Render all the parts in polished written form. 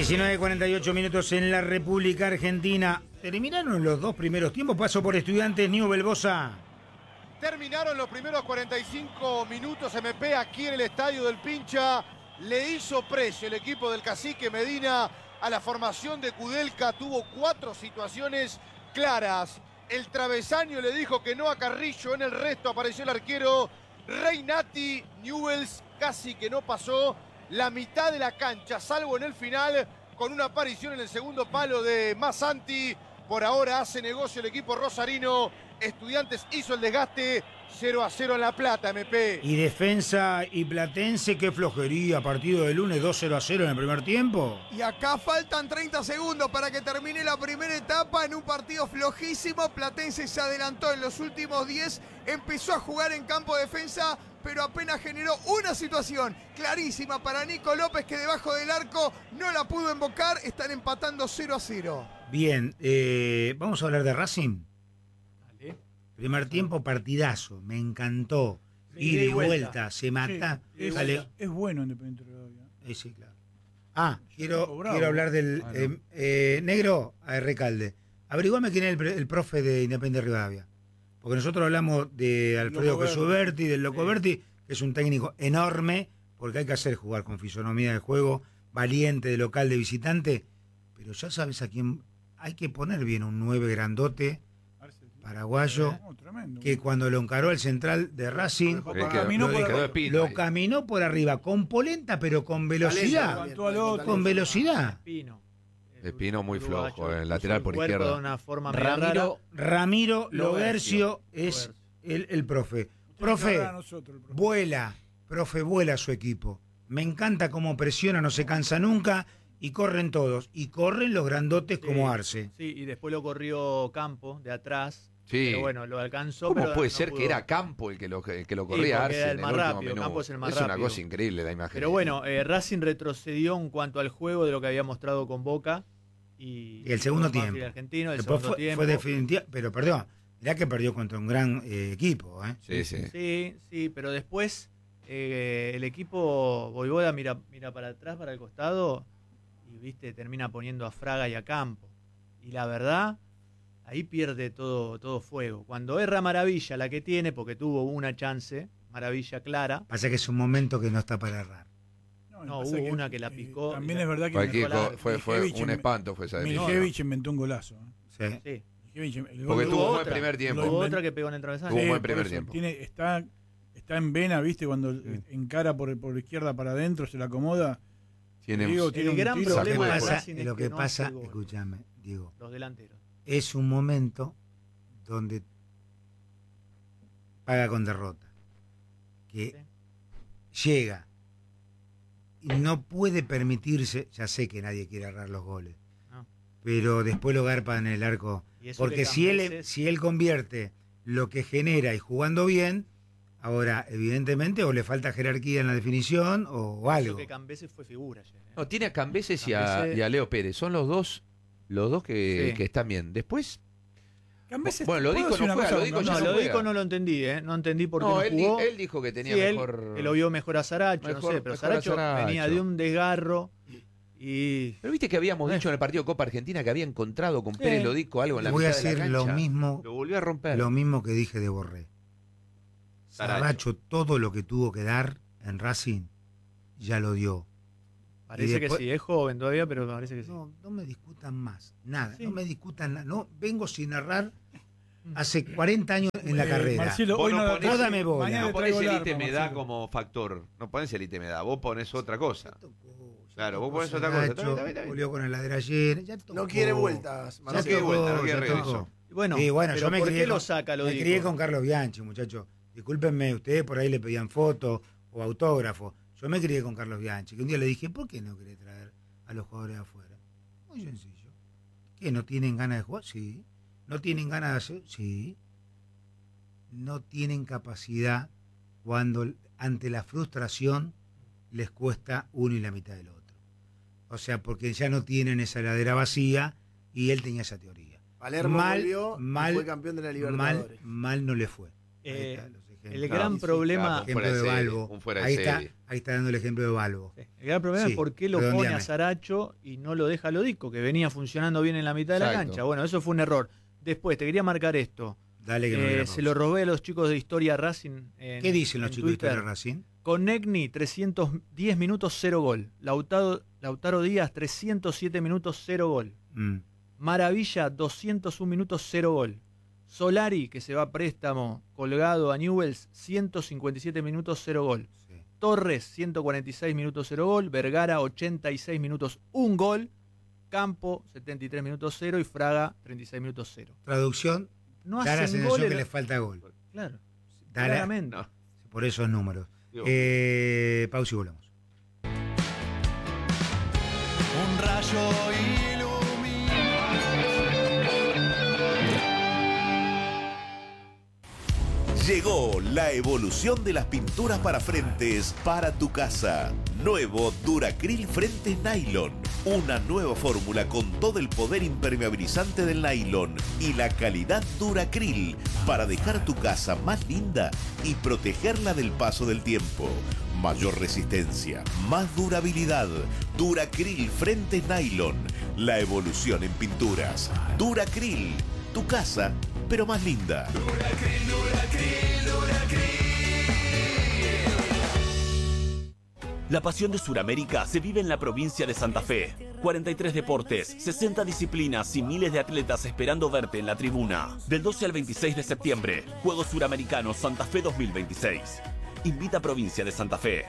19:48 minutos en la República Argentina. Terminaron los dos primeros tiempos. Paso por Estudiantes, Newell Bosa. Terminaron los primeros 45 minutos. MP aquí en el estadio del Pincha. Le hizo precio el equipo del Cacique Medina a la formación de Kudelka. Tuvo 4 situaciones claras. El travesaño le dijo que no a Carrillo. En el resto apareció el arquero Reynati. Newell's casi que no pasó la mitad de la cancha, salvo en el final, con una aparición en el segundo palo de Massanti. Por ahora hace negocio el equipo rosarino. Estudiantes hizo el desgaste. 0-0 en La Plata, MP. Y Defensa y Platense, qué flojería. Partido de lunes, 2-0 en el primer tiempo. Y acá faltan 30 segundos para que termine la primera etapa en un partido flojísimo. Platense se adelantó en los últimos 10. Empezó a jugar en campo Defensa, pero apenas generó una situación clarísima para Nico López, que debajo del arco no la pudo embocar. Están empatando 0-0. Bien, vamos a hablar de Racing. Dale. Primer tiempo, partidazo, me encantó. Ida y vuelta, se mata. Sí, es bueno Independiente Rivadavia. Sí, claro. Quiero bravo. hablar del negro a Recalde. Averiguame quién es el profe de Independiente Rivadavia. Porque nosotros hablamos de Alfredo Jesús Berti, del Loco Berti, que es un técnico enorme, porque hay que hacer jugar con fisonomía de juego, valiente de local, de visitante. Pero ya sabes a quién hay que poner bien, un 9 grandote, paraguayo, que cuando lo encaró el central de Racing, lo caminó por arriba, con polenta, pero con velocidad. Con velocidad. Espino muy flojo, el lateral por izquierda. De una forma Ramiro Logercio es el profe. Profe, vuela su equipo. Me encanta cómo presiona, no se cansa nunca. Y corren todos. Y corren los grandotes como Arce. Sí, y después lo corrió Campo, de atrás. Sí. Pero bueno, lo alcanzó. ¿Cómo pero puede no ser pudo. que era Campo el que lo corría Sí, Arce era en el más el último rápido. minuto? Campo es el más Es rápido. una cosa increíble la imagen. Pero bueno, Racing retrocedió en cuanto al juego de lo que había mostrado con Boca. Y el segundo tiempo. Argentino, el después segundo tiempo. fue definitiva, pero perdón, mirá que perdió contra un gran equipo. Sí, pero después el equipo Voivoda mira para atrás, para el costado, y viste, termina poniendo a Fraga y a Campo. Y la verdad, ahí pierde todo fuego. Cuando erra Maravilla, la que tiene, porque tuvo una chance, Maravilla clara. Pasa que es un momento que no está para errar. No, hubo una que la picó. También es verdad que fue un espanto fue esa definición. Miljevich inventó un golazo. Sí. Porque tuvo un buen primer tiempo. Tuvo otra que pegó en el travesaño. Tuvo un buen primer tiempo. Está en vena, ¿viste? Cuando encara por izquierda para adentro, se la acomoda. Tiene el gran problema de Racing lo que pasa, escúchame, Diego. Los delanteros. Es un momento donde paga con derrota. Que llega y no puede permitirse, ya sé que nadie quiere errar los goles, pero después lo garpa en el arco. Porque si él convierte lo que genera y jugando bien, ahora evidentemente o le falta jerarquía en la definición o algo. Eso que Cambeses fue figura ayer. No, tiene a Cambeses y a Leo Pérez. Son los dos que están bien. Después... Cambeses, bueno, lo dijo no lo entendí, no entendí por qué no jugó. Él dijo que tenía mejor... Él lo vio mejor a Saracho, no sé, pero Saracho venía de un desgarro y... Pero viste que habíamos dicho en el partido de Copa Argentina que había encontrado con Pérez Lodico algo en la mitad de la cancha. Voy a decir lo mismo. Lo volvió a romper. Lo mismo que dije de Borré. Saracho, todo lo que tuvo que dar en Racing, ya lo dio. Parece después, que sí, es joven todavía, pero parece que sí. No me discutan más, nada, no me discutan nada. No, vengo sin narrar hace 40 años en la carrera. Marcelo, hoy no dame bola. No ponés el ITM da como factor, no ponés el ITM da, vos ponés otra cosa. Claro, vos ponés otra cosa. Volvió con la heladera llena, no quiere vueltas. No quiere vueltas, no quiere regreso. Bueno, yo me crié, me crié con Carlos Bianchi, muchachos. Discúlpenme, ustedes por ahí le pedían fotos o autógrafos. Yo me crié con Carlos Bianchi, que un día le dije, ¿por qué no querés traer a los jugadores de afuera? Muy sencillo. ¿Qué, no tienen ganas de jugar? Sí. ¿No tienen ganas de hacer? Sí. No tienen capacidad cuando ante la frustración les cuesta uno y la mitad del otro. O sea, porque ya no tienen esa heladera vacía y él tenía esa teoría. Palermo volvió y fue campeón de la Libertadores. Mal no le fue. El gran problema... ejemplo de Balbo. Un fuera de Ahí serie. está dando el ejemplo de Balbo. Sí. El gran problema es por qué lo pone a Saracho y no lo deja a Lodico, que venía funcionando bien en la mitad de la cancha. Bueno, eso fue un error. Después, te quería marcar esto. Dale que no se lo robé a los chicos de Historia Racing. ¿Qué dicen los chicos de Historia Racing? Con Negni, 310 minutos, 0 gol. Lautaro Díaz, 307 minutos, 0 gol. Maravilla, 201 minutos, 0 gol. Solari, que se va a préstamo colgado a Newell's, 157 minutos, 0 gol. Sí. Torres, 146 minutos, 0 gol. Vergara, 86 minutos, 1 gol. Campo, 73 minutos, 0. Y Fraga, 36 minutos, 0. Traducción, no da la sensación que le falta gol. Claro, claramente. No. Por esos números. Pausa y volvemos. Un rayo Llegó la evolución de las pinturas para frentes para tu casa. Nuevo Duracril Frentes Nylon. Una nueva fórmula con todo el poder impermeabilizante del nylon y la calidad Duracril para dejar tu casa más linda y protegerla del paso del tiempo. Mayor resistencia, más durabilidad. Duracril Frentes Nylon. La evolución en pinturas. Duracril. Tu casa, pero más linda. Duracril, Duracril, Duracril. La pasión de Sudamérica se vive en la provincia de Santa Fe. 43 deportes, 60 disciplinas y miles de atletas esperando verte en la tribuna. Del 12 al 26 de septiembre, Juegos Suramericanos Santa Fe 2026. Invita a Provincia de Santa Fe.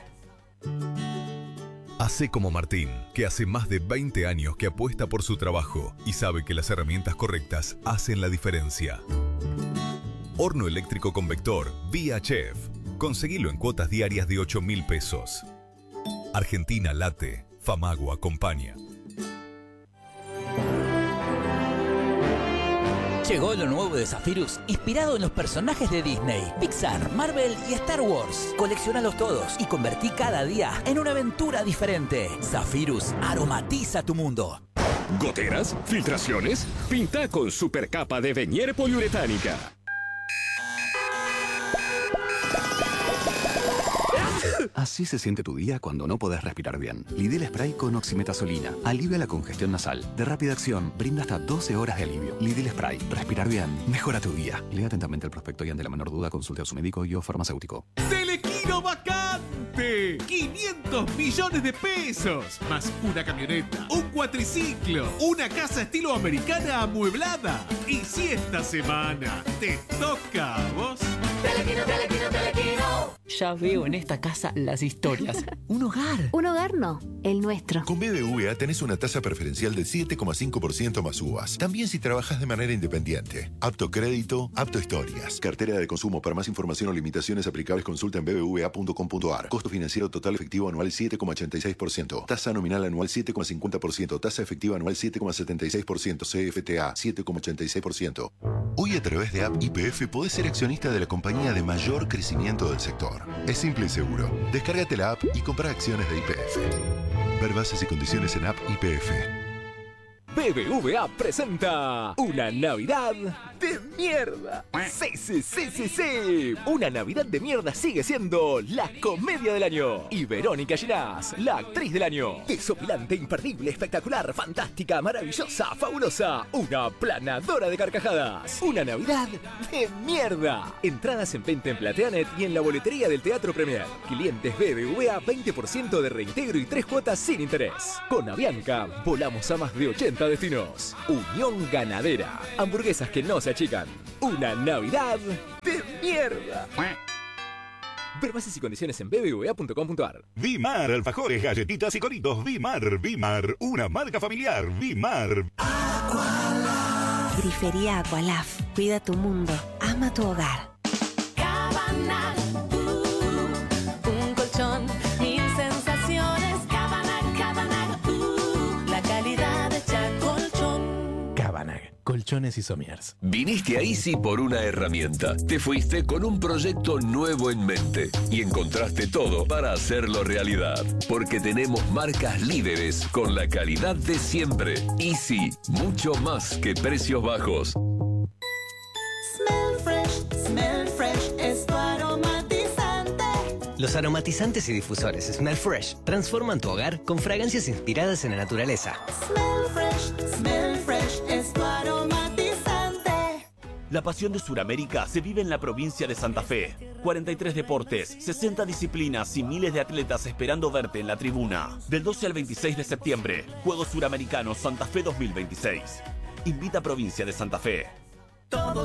Hacé como Martín, que hace más de 20 años que apuesta por su trabajo y sabe que las herramientas correctas hacen la diferencia. Horno eléctrico convector Vía Chef. Conseguilo en cuotas diarias de 8.000 pesos. Argentina late, Famago acompaña. Llegó lo nuevo de Zephyrus, inspirado en los personajes de Disney, Pixar, Marvel y Star Wars. Coleccionalos todos y convertí cada día en una aventura diferente. Zephyrus aromatiza tu mundo. ¿Goteras? ¿Filtraciones? Pinta con supercapa de Venier poliuretánica. Así se siente tu día cuando no podés respirar bien. Lidl Spray con oximetazolina. Alivia la congestión nasal. De rápida acción, brinda hasta 12 horas de alivio. Lidl Spray. Respirar bien. Mejora tu día. Lea atentamente el prospecto y ante la menor duda consulte a su médico y o farmacéutico. ¡Telequino vacante! 500 millones de pesos. Más una camioneta, un cuatriciclo, una casa estilo americana amueblada. Y si esta semana te toca a vos... Telequino, Telequino, Telequino. Ya veo en esta casa las historias. Un hogar. Un hogar no, el nuestro. Con BBVA tenés una tasa preferencial del 7,5% más uvas. También si trabajas de manera independiente. Apto crédito, apto historias. Cartera de consumo. Para más información o limitaciones aplicables consulta en bbva.com.ar. Costo financiero total efectivo anual 7,86%. Tasa nominal anual 7,50%. Tasa efectiva anual 7,76%. CFTA 7,86%. Hoy a través de App YPF podés ser accionista de la compañía de mayor crecimiento del sector. Es simple y seguro. Descárgate la app y compra acciones de YPF. Ver bases y condiciones en App YPF. BBVA presenta una Navidad de mierda. Sí. Una Navidad de mierda sigue siendo la comedia del año. Y Verónica Ginás, la actriz del año. Desopilante, imperdible, espectacular, fantástica, maravillosa, fabulosa. Una planadora de carcajadas. Una Navidad de mierda. Entradas en venta en Plateanet y en la boletería del Teatro Premier. Clientes BBVA, 20% de reintegro y 3 cuotas sin interés. Con Avianca, volamos a más de 80 destinos. Unión Ganadera. Hamburguesas que no se achican. Una Navidad de mierda. Ver bases y condiciones en bbva.com.ar. Vimar, alfajores, galletitas y coritos. Vimar, una marca familiar. Vimar. Aqualaf. Grifería Aqualaf. Cuida tu mundo. Ama tu hogar. Cabanac, un colchón, 1000 sensaciones. Cabanac, la calidad hecha colchón. Cabanac, colchones y somiers. Viniste a Easy por una herramienta. Te fuiste con un proyecto nuevo en mente y encontraste todo para hacerlo realidad. Porque tenemos marcas líderes con la calidad de siempre. Easy, mucho más que precios bajos. Smell fresh es tu aroma. Los aromatizantes y difusores Smell Fresh transforman tu hogar con fragancias inspiradas en la naturaleza. Smell Fresh es tu aromatizante. La pasión de Sudamérica se vive en la provincia de Santa Fe. 43 deportes, 60 disciplinas y miles de atletas esperando verte en la tribuna. Del 12 al 26 de septiembre, Juegos Suramericanos Santa Fe 2026. Invita a Provincia de Santa Fe. Todo